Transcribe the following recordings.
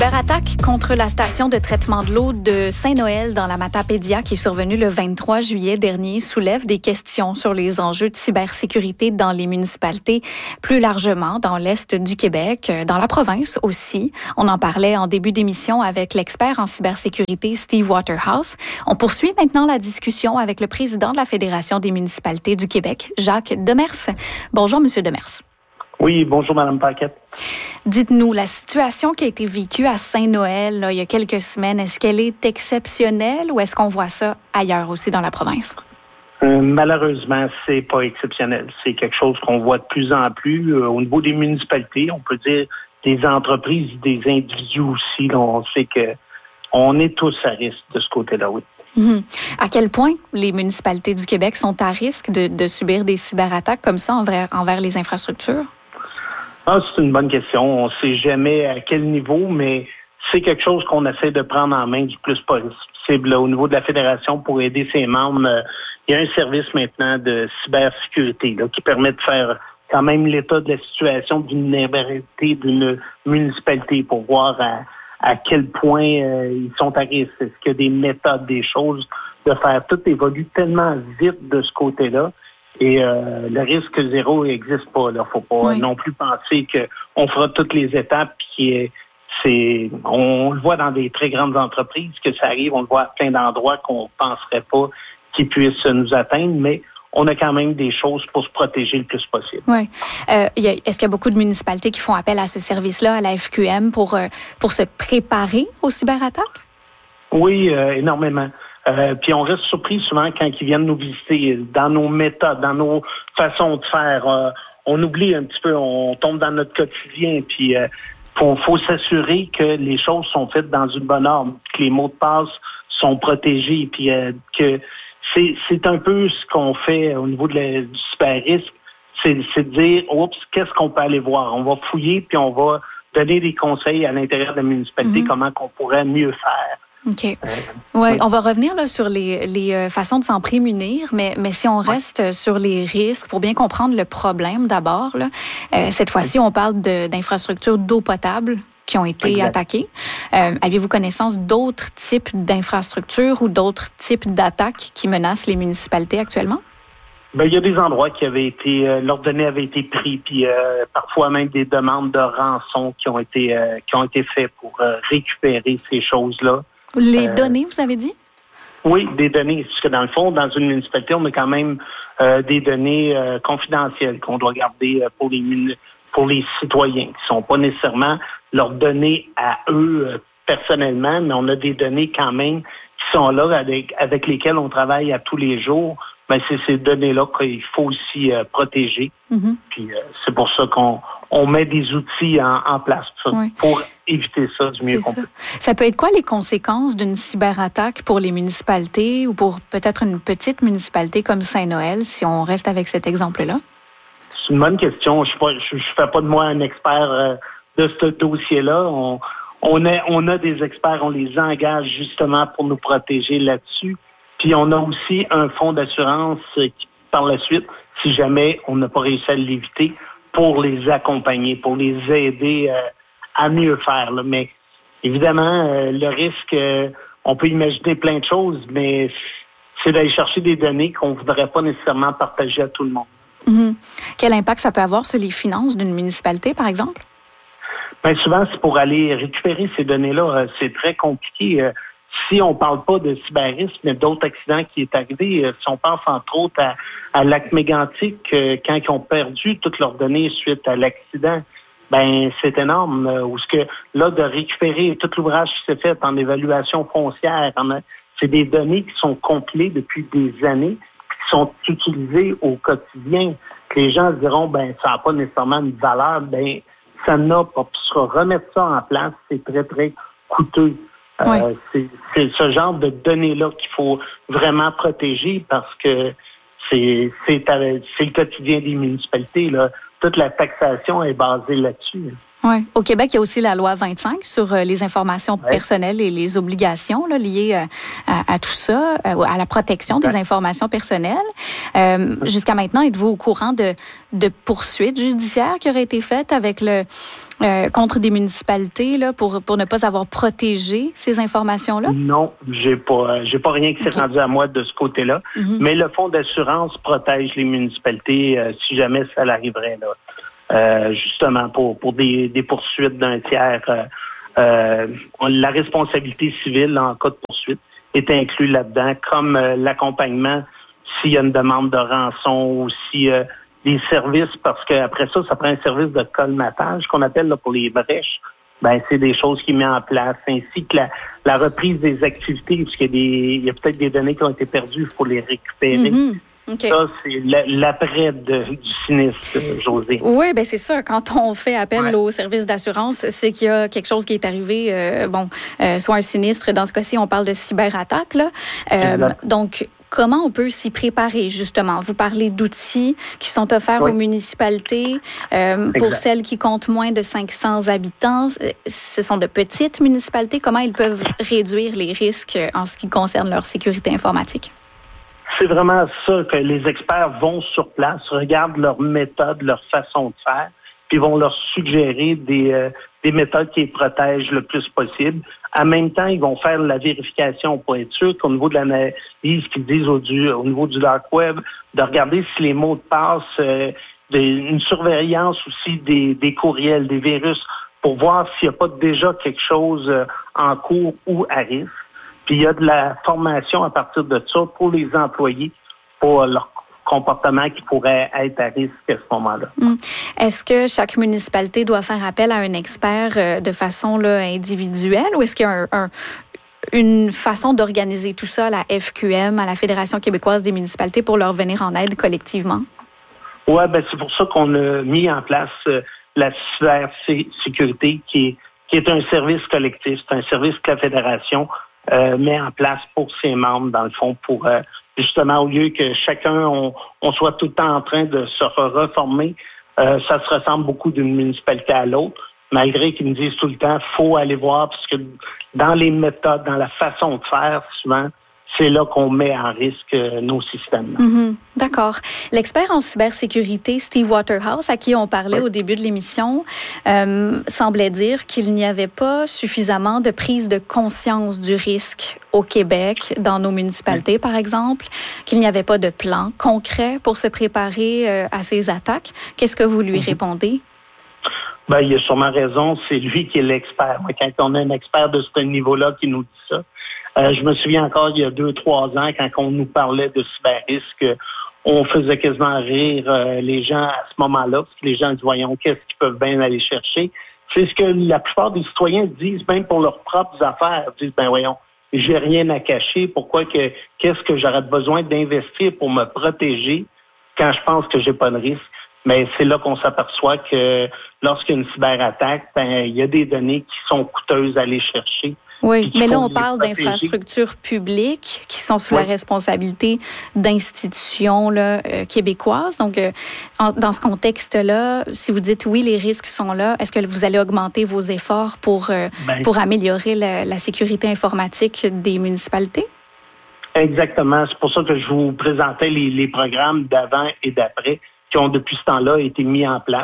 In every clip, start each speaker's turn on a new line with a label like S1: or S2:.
S1: Cyberattaque contre la station de traitement de l'eau de Saint-Noël dans la Matapédia qui est survenue le 23 juillet dernier soulève des questions sur les enjeux de cybersécurité dans les municipalités, plus largement dans l'Est du Québec, dans la province aussi. On en parlait en début d'émission avec l'expert en cybersécurité Steve Waterhouse. On poursuit maintenant la discussion avec le président de la Fédération des municipalités du Québec, Jacques Demers. Bonjour, Monsieur Demers.
S2: Oui, bonjour, Mme Paquette.
S1: Dites-nous, la situation qui a été vécue à Saint-Noël il y a quelques semaines, est-ce qu'elle est exceptionnelle ou est-ce qu'on voit ça ailleurs aussi dans la province?
S2: Malheureusement, c'est pas exceptionnel. C'est quelque chose qu'on voit de plus en plus au niveau des municipalités. On peut dire des entreprises, des individus aussi. Là, on sait que on est tous à risque de ce côté-là, oui.
S1: Mmh. À quel point les municipalités du Québec sont à risque de subir des cyberattaques comme ça envers les infrastructures?
S2: C'est une bonne question. On ne sait jamais à quel niveau, mais c'est quelque chose qu'on essaie de prendre en main du plus possible. Là, au niveau de la Fédération, pour aider ses membres, il y a un service maintenant de cybersécurité là, qui permet de faire quand même l'état de la situation de vulnérabilité d'une municipalité pour voir à quel point ils sont à risque. Est-ce qu'il y a des méthodes, des choses de faire tout évolue tellement vite de ce côté-là. Et le risque zéro n'existe pas. Il ne faut pas non plus penser qu'on fera toutes les étapes. On le voit dans des très grandes entreprises que ça arrive. On le voit à plein d'endroits qu'on ne penserait pas qu'ils puissent nous atteindre. Mais on a quand même des choses pour se protéger le plus possible.
S1: Oui. Est-ce qu'il y a beaucoup de municipalités qui font appel à ce service-là, à la FQM, pour se préparer aux cyberattaques?
S2: Oui, énormément. Puis on reste surpris souvent quand ils viennent nous visiter dans nos méthodes, dans nos façons de faire. On oublie un petit peu, on tombe dans notre quotidien. Puis faut s'assurer que les choses sont faites dans une bonne ordre, que les mots de passe sont protégés, puis que c'est un peu ce qu'on fait au niveau du cyber-risque, c'est de dire, oups, qu'est-ce qu'on peut aller voir? On va fouiller, puis on va donner des conseils à l'intérieur de la municipalité, comment qu'on pourrait mieux faire.
S1: OK. Oui, on va revenir là, sur les façons de s'en prémunir, mais si on reste sur les risques, pour bien comprendre le problème d'abord, là, cette fois-ci, on parle d'infrastructures d'eau potable qui ont été attaquées. Avez-vous connaissance d'autres types d'infrastructures ou d'autres types d'attaques qui menacent les municipalités actuellement?
S2: Bien, il y a des endroits qui avaient été, leurs données avaient été prises, puis parfois même des demandes de rançon qui ont été faites pour récupérer ces choses-là.
S1: Les données, vous avez dit?
S2: Oui, des données. Parce que dans le fond, dans une municipalité, on a quand même des données confidentielles qu'on doit garder pour les citoyens, qui ne sont pas nécessairement leurs données à eux personnellement, mais on a des données quand même qui sont là, avec lesquelles on travaille à tous les jours. Ben, c'est ces données-là qu'il faut aussi protéger. Mm-hmm. Puis c'est pour ça qu'on met des outils en place pour éviter ça du mieux qu'on peut.
S1: Ça peut être quoi les conséquences d'une cyberattaque pour les municipalités ou pour peut-être une petite municipalité comme Saint-Noël, si on reste avec cet exemple-là?
S2: C'est une bonne question. Je fais pas de moi un expert de ce dossier-là. On a des experts, on les engage justement pour nous protéger là-dessus. Puis on a aussi un fonds d'assurance qui, par la suite, si jamais on n'a pas réussi à l'éviter, pour les accompagner, pour les aider à mieux faire. Là. Mais évidemment, le risque, on peut imaginer plein de choses, mais c'est d'aller chercher des données qu'on ne voudrait pas nécessairement partager à tout le monde.
S1: Mm-hmm. Quel impact ça peut avoir sur les finances d'une municipalité, par exemple?
S2: Bien, souvent, c'est pour aller récupérer ces données-là. C'est très compliqué. Si on ne parle pas de cyberrisme, mais d'autres accidents qui est arrivé, si on pense entre autres à Lac-Mégantic, quand ils ont perdu toutes leurs données suite à l'accident, ben c'est énorme. Où ce que là, de récupérer tout l'ouvrage qui s'est fait en évaluation foncière, c'est des données qui sont complètes depuis des années, qui sont utilisées au quotidien. Les gens diront, ben ça n'a pas nécessairement une valeur, ben ça n'a pas. Pour remettre ça en place, c'est très, très coûteux. C'est ce genre de données-là qu'il faut vraiment protéger parce que c'est le quotidien des municipalités. Là. Toute la taxation est basée là-dessus.
S1: Oui. Au Québec, il y a aussi la loi 25 sur les informations personnelles et les obligations là, liées à tout ça, à la protection des informations personnelles. Jusqu'à maintenant, êtes-vous au courant de poursuites judiciaires qui auraient été faites avec contre des municipalités là, pour ne pas avoir protégé ces informations-là?
S2: Non, j'ai pas rien qui s'est rendu à moi de ce côté-là. Mm-hmm. Mais le fonds d'assurance protège les municipalités si jamais ça l'arriverait là. Justement pour des poursuites d'un tiers. La responsabilité civile en cas de poursuite est inclue là-dedans, comme l'accompagnement s'il y a une demande de rançon ou si des services, parce qu'après ça prend un service de colmatage qu'on appelle là, pour les brèches. Ben c'est des choses qui met en place, ainsi que la reprise des activités, parce qu'il y a peut-être des données qui ont été perdues, il faut les récupérer. Mm-hmm. Okay. Ça, c'est l'après du sinistre, Josée.
S1: Oui, bien c'est ça. Quand on fait appel au service d'assurance, c'est qu'il y a quelque chose qui est arrivé, soit un sinistre. Dans ce cas-ci, on parle de cyberattaque. Là. Donc, comment on peut s'y préparer, justement? Vous parlez d'outils qui sont offerts aux municipalités. Pour celles qui comptent moins de 500 habitants, ce sont de petites municipalités. Comment ils peuvent réduire les risques en ce qui concerne leur sécurité informatique?
S2: C'est vraiment ça que les experts vont sur place, regardent leur méthode, leur façon de faire, puis vont leur suggérer des méthodes qui les protègent le plus possible. En même temps, ils vont faire la vérification pour être sûr qu'au niveau de l'analyse qu'ils disent au niveau du dark web, de regarder si les mots de passe, une surveillance aussi des courriels, des virus, pour voir s'il n'y a pas déjà quelque chose en cours ou à risque. Puis il y a de la formation à partir de ça pour les employés, pour leur comportement qui pourrait être à risque à ce moment-là.
S1: Est-ce que chaque municipalité doit faire appel à un expert de façon là, individuelle ou est-ce qu'il y a une façon d'organiser tout ça à la FQM, à la Fédération québécoise des municipalités, pour leur venir en aide collectivement?
S2: Oui, ben c'est pour ça qu'on a mis en place la cybersécurité qui est un service collectif, c'est un service que la Fédération met en place pour ses membres, dans le fond, pour justement, au lieu que chacun, on soit tout le temps en train de se reformer, ça se ressemble beaucoup d'une municipalité à l'autre, malgré qu'ils me disent tout le temps, faut aller voir, parce que dans les méthodes, dans la façon de faire, souvent, c'est là qu'on met en risque nos systèmes.
S1: Mm-hmm. D'accord. L'expert en cybersécurité, Steve Waterhouse, à qui on parlait au début de l'émission, semblait dire qu'il n'y avait pas suffisamment de prise de conscience du risque au Québec, dans nos municipalités, par exemple, qu'il n'y avait pas de plan concret pour se préparer à ces attaques. Qu'est-ce que vous lui répondez?
S2: Ben, il a sûrement raison. C'est lui qui est l'expert. Quand on a un expert de ce niveau-là qui nous dit ça, je me souviens encore, il y a 2-3 ans, quand on nous parlait de cyber-risque, on faisait quasiment rire les gens à ce moment-là, parce que les gens disent, voyons, qu'est-ce qu'ils peuvent bien aller chercher? C'est ce que la plupart des citoyens disent, même pour leurs propres affaires. Ils disent, ben voyons, j'ai rien à cacher. Qu'est-ce que j'aurais besoin d'investir pour me protéger quand je pense que j'ai pas de risque? Mais c'est là qu'on s'aperçoit que lorsqu'il y a une cyberattaque, il y a des données qui sont coûteuses à aller chercher.
S1: Oui, mais là, on parle d'infrastructures publiques qui sont sous la responsabilité d'institutions là, québécoises. Donc, dans ce contexte-là, si vous dites oui, les risques sont là, est-ce que vous allez augmenter vos efforts pour améliorer la sécurité informatique des municipalités?
S2: Exactement. C'est pour ça que je vous présentais les programmes d'avant et d'après qui ont depuis ce temps-là été mis en place.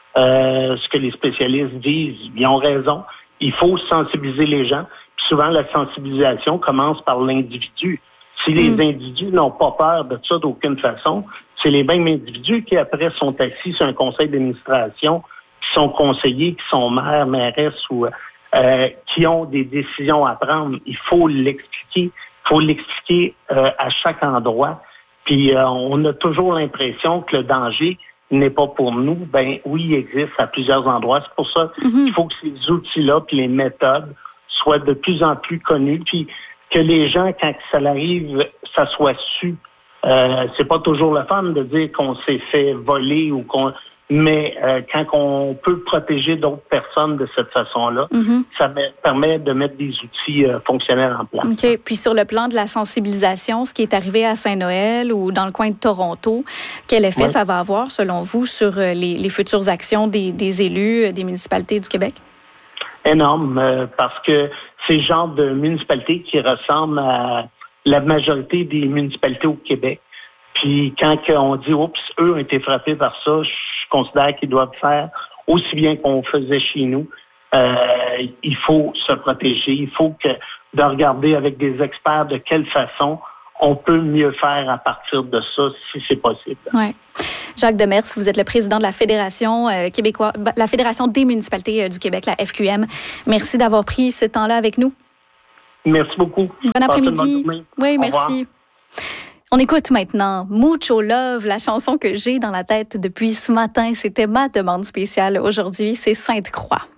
S2: Ce que les spécialistes disent, ils ont raison. Il faut sensibiliser les gens. Puis souvent, la sensibilisation commence par l'individu. Si les individus n'ont pas peur de ça d'aucune façon, c'est les mêmes individus qui, après, sont assis sur un conseil d'administration, qui sont conseillers, qui sont maires, mairesses ou qui ont des décisions à prendre. Il faut l'expliquer. Il faut l'expliquer à chaque endroit. Puis on a toujours l'impression que le danger n'est pas pour nous. Ben oui, il existe à plusieurs endroits. C'est pour ça qu'il faut que ces outils-là puis les méthodes soient de plus en plus connus, puis que les gens, quand ça arrive, ça soit su. C'est pas toujours le fun de dire qu'on s'est fait voler ou Mais quand on peut protéger d'autres personnes de cette façon-là, ça permet de mettre des outils fonctionnels en place.
S1: OK. Puis sur le plan de la sensibilisation, ce qui est arrivé à Saint-Noël ou dans le coin de Toronto, quel effet ça va avoir, selon vous, sur les futures actions des élus des municipalités du Québec?
S2: Énorme, parce que c'est le genre de municipalité qui ressemble à la majorité des municipalités au Québec. Puis quand on dit « Oups, eux ont été frappés par ça », je considère qu'ils doivent faire aussi bien qu'on faisait chez nous. Il faut se protéger. Il faut de regarder avec des experts de quelle façon on peut mieux faire à partir de ça, si c'est possible.
S1: Ouais. Jacques Demers, vous êtes le président de la Fédération québécoise, la Fédération des municipalités du Québec, la FQM. Merci d'avoir pris ce temps-là avec nous.
S2: Merci beaucoup.
S1: Bon après-midi. Oui, merci. On écoute maintenant Mucho Love, la chanson que j'ai dans la tête depuis ce matin. C'était ma demande spéciale aujourd'hui. C'est Sainte-Croix.